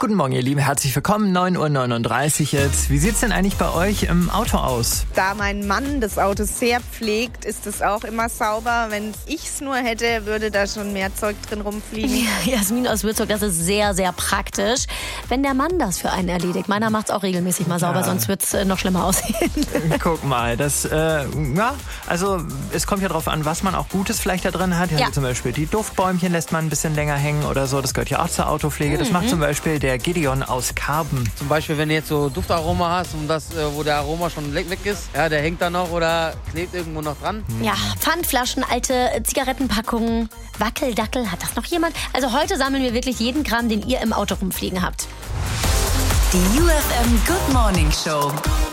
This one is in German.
Guten Morgen, ihr Lieben. Herzlich willkommen. 9:39 Uhr jetzt. Wie sieht's denn eigentlich bei euch im Auto aus? Da mein Mann das Auto sehr pflegt, ist es auch immer sauber. Wenn ich es nur hätte, würde da schon mehr Zeug drin rumfliegen. Ja, Jasmin aus Würzburg, das ist sehr, sehr praktisch, wenn der Mann das für einen erledigt. Meiner macht es auch regelmäßig mal sauber, sonst wird es noch schlimmer aussehen. Guck mal, also es kommt ja drauf an, was man auch Gutes vielleicht da drin hat. Ja. Zum Beispiel die Duftbäumchen lässt man ein bisschen länger hängen oder so. Das gehört ja auch zur Autopflege. Das macht zum Beispiel der Gideon aus Karben. Zum Beispiel, wenn du jetzt so Duftaroma hast und das, wo der Aroma schon weg ist, ja, der hängt da noch oder klebt irgendwo noch dran. Ja, Pfandflaschen, alte Zigarettenpackungen, Wackeldackel, hat das noch jemand? Also heute sammeln wir wirklich jeden Kram, den ihr im Auto rumfliegen habt. Die UFM Good Morning Show.